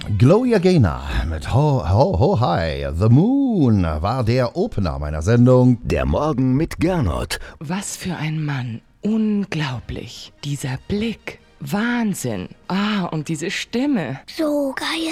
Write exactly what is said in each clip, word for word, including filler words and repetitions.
Gloria Gaynor mit Ho Ho Ho Hi. The Moon war der Opener meiner Sendung. Der Morgen mit Gernot. Was für ein Mann. Unglaublich. Dieser Blick. Wahnsinn. Ah, und diese Stimme. So geil.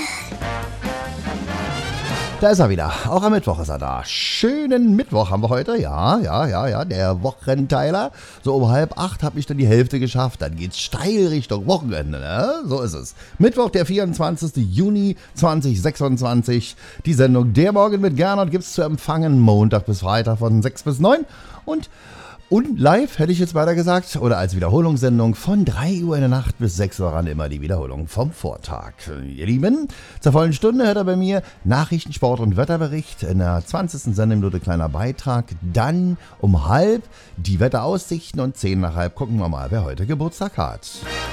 Da ist er wieder. Auch am Mittwoch ist er da. Schönen Mittwoch haben wir heute. Ja, ja, ja, ja. Der Wochenteiler. So um halb acht habe ich dann die Hälfte geschafft. Dann geht's steil Richtung Wochenende. Ne? So ist es. Mittwoch, der vierundzwanzigster Juni zweitausendsechsundzwanzig. Die Sendung Der Morgen mit Gernot gibt's zu empfangen. Montag bis Freitag von sechs bis neun. Und Und live, hätte ich jetzt weiter gesagt, oder als Wiederholungssendung von drei Uhr in der Nacht bis sechs Uhr ran immer die Wiederholung vom Vortag. Ihr Lieben, zur vollen Stunde hört er bei mir Nachrichten, Sport und Wetterbericht. In der zwanzigsten Sendeminute kleiner Beitrag. Dann um halb die Wetteraussichten und zehn nach halb gucken wir mal, wer heute Geburtstag hat.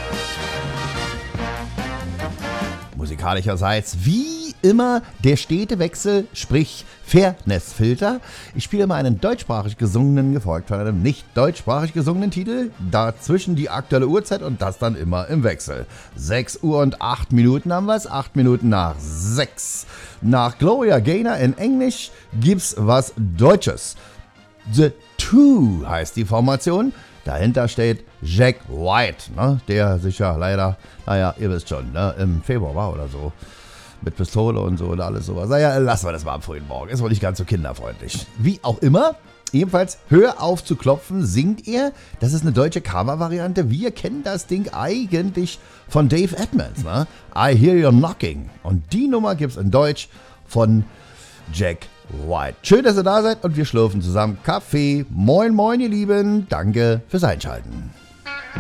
Musikalischerseits wie immer der stete Wechsel, sprich Fairness-Filter. Ich spiele mal einen deutschsprachig gesungenen, gefolgt von einem nicht deutschsprachig gesungenen Titel. Dazwischen die aktuelle Uhrzeit und das dann immer im Wechsel. sechs Uhr und acht Minuten haben wir es, acht Minuten nach sechs. Nach Gloria Gaynor in Englisch gibt's was Deutsches. The Two heißt die Formation. Dahinter steht Jack White, ne, der sich ja leider, naja, ihr wisst schon, ne, im Februar war oder so, mit Pistole und so und alles sowas. Naja, lassen wir das mal am frühen Morgen, ist wohl nicht ganz so kinderfreundlich. Wie auch immer, ebenfalls Hör auf zu klopfen singt er. Das ist eine deutsche Cover-Variante. Wir kennen das Ding eigentlich von Dave Edmonds, ne? I Hear You Knocking. Und die Nummer gibt's in Deutsch von Jack White. Schön, dass ihr da seid und wir schlürfen zusammen Kaffee. Moin, moin, ihr Lieben. Danke fürs Einschalten.